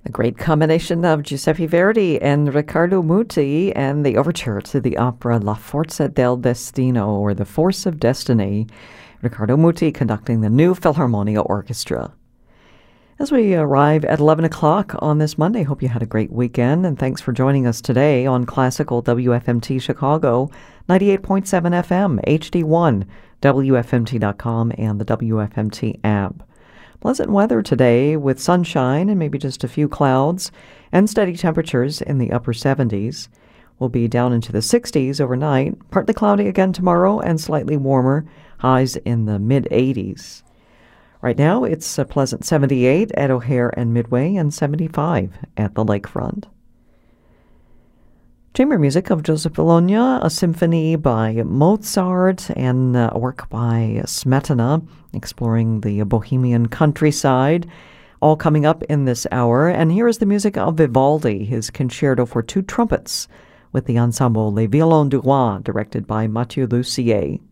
A great combination of Giuseppe Verdi and Riccardo Muti and the overture to the opera La Forza del Destino, or The Force of Destiny. Riccardo Muti conducting the New Philharmonia Orchestra. As we arrive at 11 o'clock on this Monday, hope you had a great weekend, and thanks for joining us today on Classical WFMT Chicago, 98.7 FM, HD1, WFMT.com, and the WFMT app. Pleasant weather today with sunshine and maybe just a few clouds, and steady temperatures in the upper 70s. We'll be down into the 60s overnight, partly cloudy again tomorrow, and slightly warmer, highs in the mid-80s. Right now, it's a pleasant 78 at O'Hare and Midway and 75 at the lakefront. Chamber music of Joseph Bologna, a symphony by Mozart, and a work by Smetana, exploring the Bohemian countryside, all coming up in this hour. And here is the music of Vivaldi, his concerto for two trumpets, with the ensemble Les Violons du Roi, directed by Mathieu Lussier.